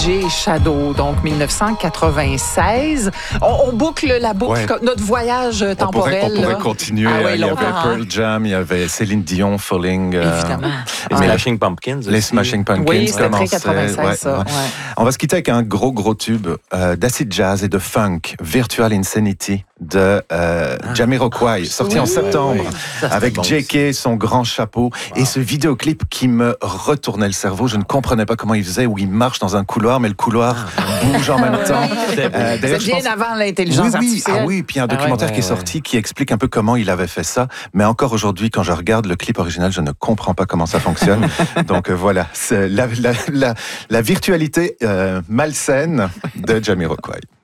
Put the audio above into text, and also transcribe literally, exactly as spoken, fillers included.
J Shadow, donc dix-neuf cent quatre-vingt-seize. On, on boucle la boucle, ouais. notre voyage temporel. On pourrait, on pourrait continuer. Ah, ouais, il y avait Pearl Jam, il y avait Céline Dion, Falling. Évidemment. Euh, les ah, Smashing Pumpkins aussi. Les Smashing Pumpkins. Oui, c'était très quatre-vingt-seize, ouais, ça. Ouais. On va se quitter avec un gros, gros tube euh, d'acid jazz et de funk, Virtual Insanity, de euh, ah. Jamiroquai, sorti oui, en septembre, oui, oui. avec bon J K, son grand chapeau, wow. et ce vidéoclip qui me retournait le cerveau. Je ne comprenais pas comment il faisait, où il marche dans un couloir, mais le couloir ah. bouge en même temps. Euh, C'est bien pense... avant l'intelligence oui, oui. artificielle. Ah oui, puis il y a un documentaire ah ouais, qui est sorti ouais. qui explique un peu comment il avait fait ça. Mais encore aujourd'hui, quand je regarde le clip original, je ne comprends pas comment ça fonctionne. Donc euh, voilà, c'est la, la, la, la virtualité euh, malsaine de Jamiroquai.